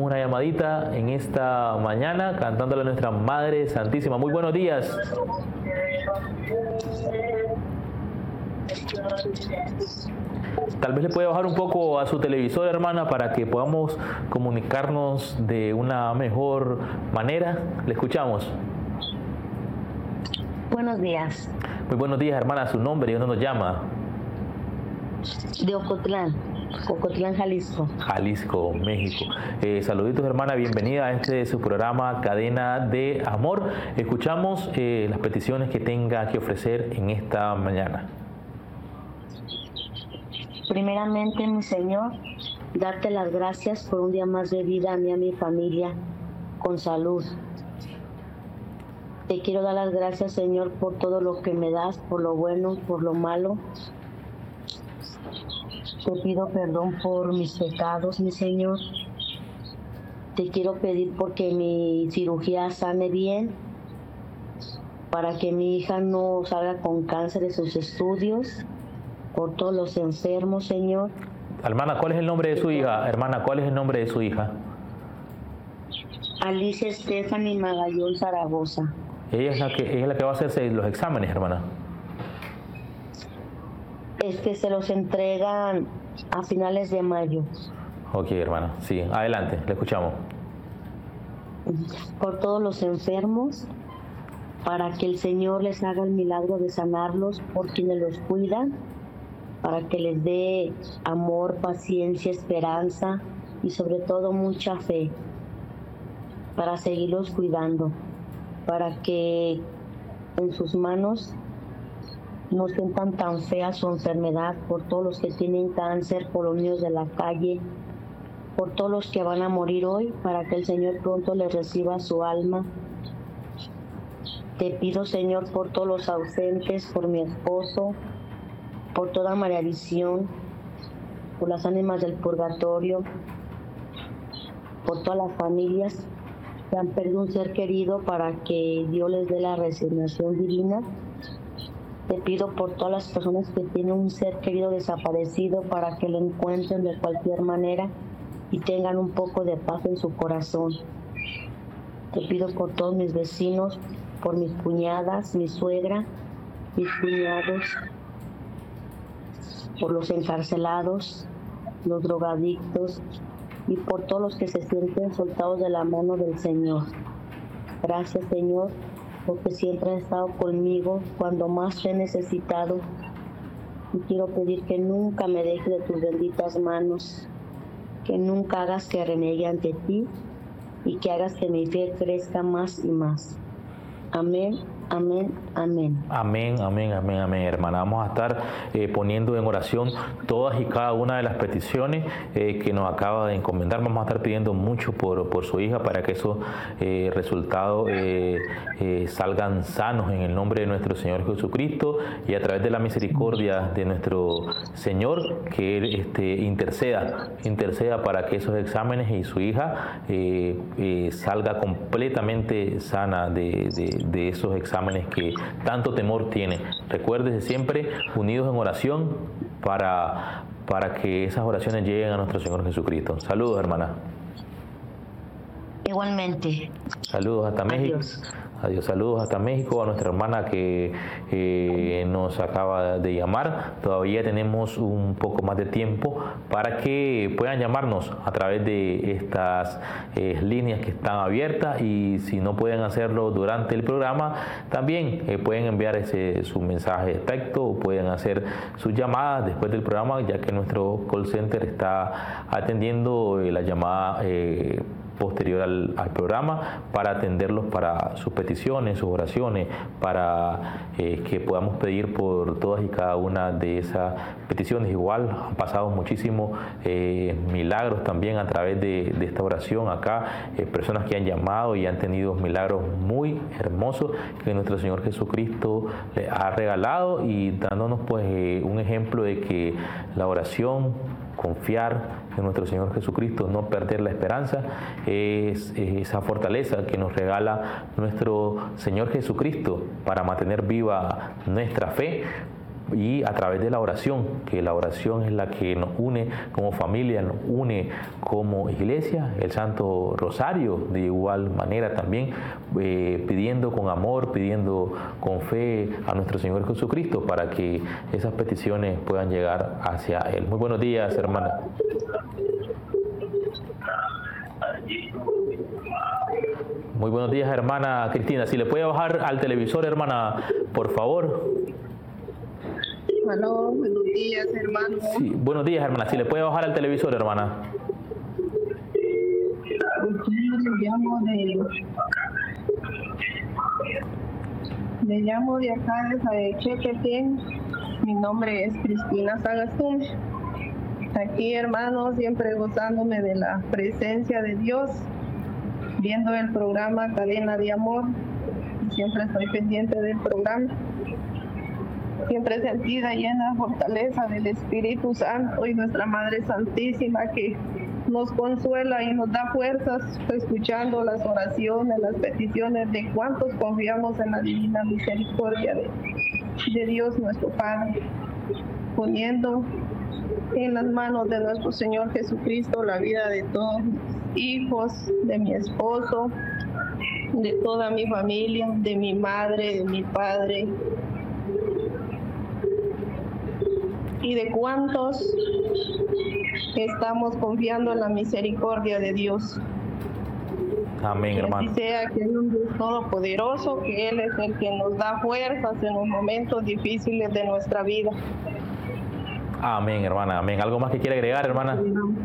tenemos una llamadita en esta mañana cantándole a nuestra Madre Santísima. Muy buenos días. Tal vez le puede bajar un poco a su televisor, hermana, para que podamos comunicarnos de una mejor manera. Le escuchamos. Buenos días. Muy buenos días, hermana. ¿Su nombre y dónde nos llama? De Ocotlán, Jalisco. Jalisco, México. Saluditos, hermana. Bienvenida a este su programa Cadena de Amor. Escuchamos las peticiones que tenga que ofrecer en esta mañana. Primeramente, mi Señor, darte las gracias por un día más de vida a mí y a mi familia, con salud. Te quiero dar las gracias, Señor, por todo lo que me das, por lo bueno, por lo malo. Te pido perdón por mis pecados, mi Señor. Te quiero pedir porque mi cirugía sane bien, para que mi hija no salga con cáncer de sus estudios, por todos los enfermos, Señor. Hermana, ¿cuál es el nombre de su hija? Hermana, ¿cuál es el nombre de su hija? Alicia Stephanie Magallón Zaragoza. Ella es la que va a hacerse los exámenes, hermana. Es que se los entregan a finales de mayo. Ok, hermana. Sí, adelante, le escuchamos. Por todos los enfermos, para que el Señor les haga el milagro de sanarlos, por quienes los cuidan, para que les dé amor, paciencia, esperanza y sobre todo mucha fe, para seguirlos cuidando, para que en sus manos no sientan tan fea su enfermedad, por todos los que tienen cáncer, por los niños de la calle, por todos los que van a morir hoy, para que el Señor pronto les reciba su alma. Te pido, Señor, por todos los ausentes, por mi esposo, por toda María Visión, por las ánimas del purgatorio, por todas las familias que han perdido un ser querido, para que Dios les dé la resignación divina. Te pido por todas las personas que tienen un ser querido desaparecido, para que lo encuentren de cualquier manera y tengan un poco de paz en su corazón. Te pido por todos mis vecinos, por mis cuñadas, mi suegra, mis cuñados, por los encarcelados, los drogadictos y por todos los que se sienten soltados de la mano del Señor. Gracias, Señor, porque siempre has estado conmigo cuando más te he necesitado, y quiero pedir que nunca me dejes de tus benditas manos, que nunca hagas que reniegue ante ti y que hagas que mi fe crezca más y más. Amén. Amén, amén. Amén, amén, amén, amén, hermana. Vamos a estar poniendo en oración todas y cada una de las peticiones que nos acaba de encomendar. Vamos a estar pidiendo mucho por su hija, para que esos resultados salgan sanos en el nombre de nuestro Señor Jesucristo, y a través de la misericordia de nuestro Señor, que Él interceda para que esos exámenes y su hija salga completamente sana de esos exámenes que tanto temor tiene. Recuérdese siempre unidos en oración para que esas oraciones lleguen a nuestro Señor Jesucristo. Saludos, hermana. Igualmente. Saludos hasta México. Adiós, saludos hasta México, a nuestra hermana que nos acaba de llamar. Todavía tenemos un poco más de tiempo para que puedan llamarnos a través de estas líneas que están abiertas, y si no pueden hacerlo durante el programa, también pueden enviar su mensaje de texto, o pueden hacer sus llamadas después del programa, ya que nuestro call center está atendiendo la llamada posterior al programa, para atenderlos para sus peticiones, sus oraciones, para que podamos pedir por todas y cada una de esas peticiones. Igual han pasado muchísimos milagros también a través de esta oración acá, personas que han llamado y han tenido milagros muy hermosos que nuestro Señor Jesucristo les ha regalado, y dándonos pues un ejemplo de que la oración, confiar en nuestro Señor Jesucristo, no perder la esperanza, es esa fortaleza que nos regala nuestro Señor Jesucristo para mantener viva nuestra fe, y a través de la oración, que la oración es la que nos une como familia, nos une como iglesia, el Santo Rosario de igual manera también, pidiendo con amor, pidiendo con fe a nuestro Señor Jesucristo para que esas peticiones puedan llegar hacia Él. Muy buenos días, hermana. Muy buenos días, hermana Cristina. Si le puede bajar al televisor, hermana, por favor. Aló, buenos días, hermano. Sí, buenos días, hermana. Si le puede bajar al televisor, hermana. Le llamo de acá, de Chequetén. Mi nombre es Cristina Sagastún. Aquí, hermano, siempre gozándome de la presencia de Dios, viendo el programa Cadena de Amor. Siempre estoy pendiente del programa. Siempre sentida, llena de fortaleza del Espíritu Santo y nuestra Madre Santísima que nos consuela y nos da fuerzas escuchando las oraciones, las peticiones de cuantos confiamos en la divina misericordia de Dios nuestro Padre, poniendo en las manos de nuestro Señor Jesucristo la vida de todos mis hijos, de mi esposo, de toda mi familia, de mi madre, de mi padre, y de cuántos estamos confiando en la misericordia de Dios. Amén, hermano. Que sea que es un Dios todopoderoso, que Él es el que nos da fuerzas en los momentos difíciles de nuestra vida. Amén, hermana, amén. ¿Algo más que quiere agregar, hermana?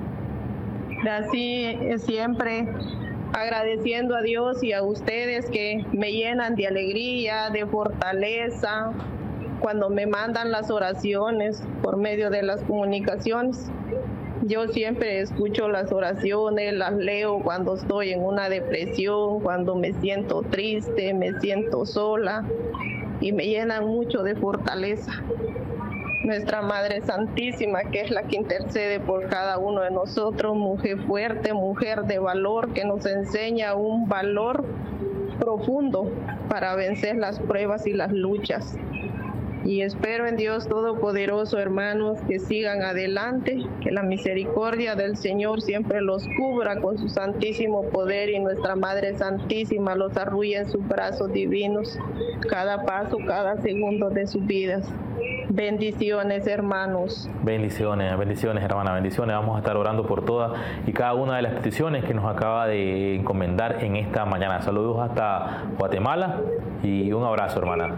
Así siempre agradeciendo a Dios y a ustedes que me llenan de alegría, de fortaleza, cuando me mandan las oraciones por medio de las comunicaciones. Yo siempre escucho las oraciones, las leo cuando estoy en una depresión, cuando me siento triste, me siento sola, y me llenan mucho de fortaleza. Nuestra Madre Santísima, que es la que intercede por cada uno de nosotros, mujer fuerte, mujer de valor, que nos enseña un valor profundo para vencer las pruebas y las luchas. Y espero en Dios Todopoderoso, hermanos, que sigan adelante, que la misericordia del Señor siempre los cubra con su santísimo poder, y nuestra Madre Santísima los arrulle en sus brazos divinos, cada paso, cada segundo de sus vidas. Bendiciones, hermanos. Bendiciones, bendiciones, hermana, bendiciones. Vamos a estar orando por todas y cada una de las peticiones que nos acaba de encomendar en esta mañana. Saludos hasta Guatemala y un abrazo, hermana.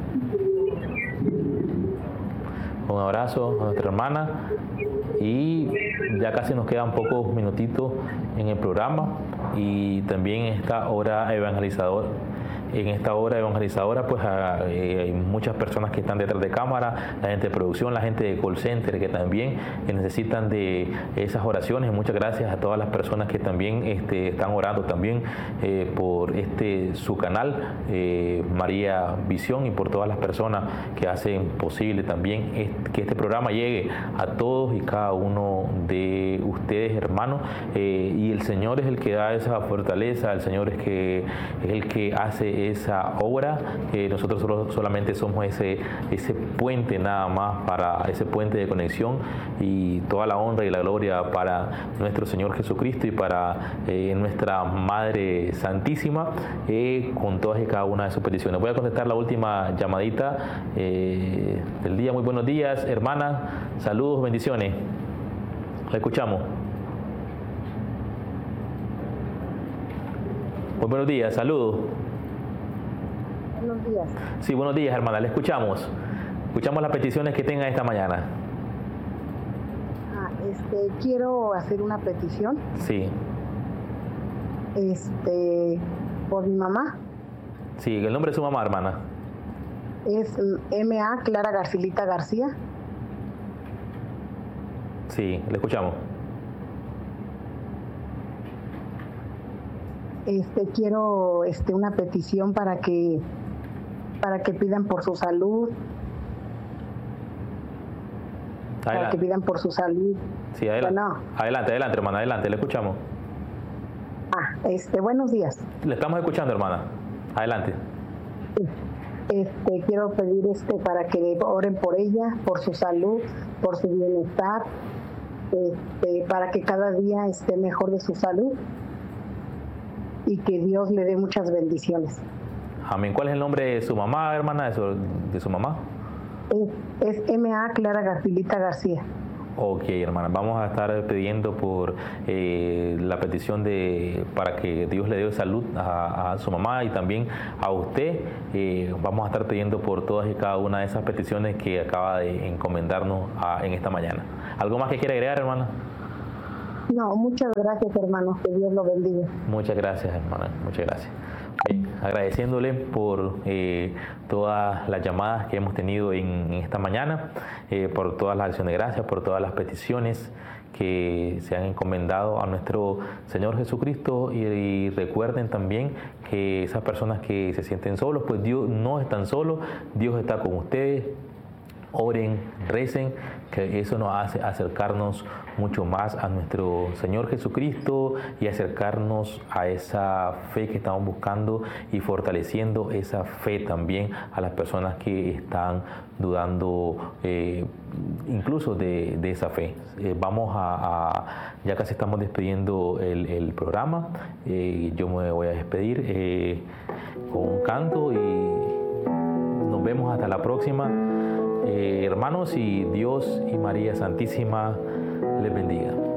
Un abrazo a nuestra hermana, y ya casi nos quedan pocos minutitos en el programa, y también en esta hora evangelizadora. En esta hora evangelizadora, pues hay muchas personas que están detrás de cámara, la gente de producción, la gente de call center, que también necesitan de esas oraciones. Muchas gracias a todas las personas que también están orando también por su canal, María Visión, y por todas las personas que hacen posible también que este programa llegue a todos y cada uno de ustedes, hermanos. Y el Señor es el que da esa fortaleza, el Señor es el que hace esa obra. Nosotros solamente somos ese puente nada más, para ese puente de conexión, y toda la honra y la gloria para nuestro Señor Jesucristo y para nuestra Madre Santísima, con todas y cada una de sus peticiones. Voy a contestar la última llamadita del día. Muy buenos días, hermana, saludos, bendiciones, la escuchamos. Muy buenos días, saludos. Buenos días. Sí, buenos días, hermana, le escuchamos. Escuchamos las peticiones que tenga esta mañana. Quiero hacer una petición. Sí. Por mi mamá. Sí, el nombre de su mamá, hermana. Es M.A. Clara Garcilita García. Sí, le escuchamos. Quiero una petición para que pidan por su salud. Adelante. Para que pidan por su salud. Sí, adelante. Bueno. Adelante, hermana, adelante, le escuchamos. Buenos días. Le estamos escuchando, hermana. Adelante. Quiero pedir para que oren por ella, por su salud, por su bienestar, para que cada día esté mejor de su salud y que Dios le dé muchas bendiciones. Amén. ¿Cuál es el nombre de su mamá, hermana, de su mamá? Es M.A. Clara Garcilita García. Ok, hermana, vamos a estar pidiendo por la petición para que Dios le dé salud a su mamá y también a usted. Vamos a estar pidiendo por todas y cada una de esas peticiones que acaba de encomendarnos en esta mañana. ¿Algo más que quiera agregar, hermana? No, muchas gracias, hermano. Que Dios lo bendiga. Muchas gracias, hermana. Muchas gracias. Agradeciéndole por todas las llamadas que hemos tenido en esta mañana, por todas las acciones de gracias, por todas las peticiones que se han encomendado a nuestro Señor Jesucristo y recuerden también que esas personas que se sienten solos, pues Dios no están solos, Dios está con ustedes. Oren, recen, que eso nos hace acercarnos mucho más a nuestro Señor Jesucristo y acercarnos a esa fe que estamos buscando y fortaleciendo esa fe también a las personas que están dudando incluso de esa fe. Vamos ya casi estamos despidiendo el programa. Yo me voy a despedir con un canto y nos vemos hasta la próxima. Hermanos, y Dios y María Santísima les bendiga.